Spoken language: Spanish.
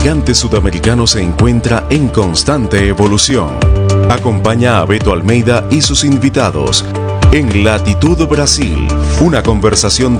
gigante sudamericano se encuentra en constante evolución. Acompaña a Beto Almeida y sus invitados en Latitud Brasil, una conversación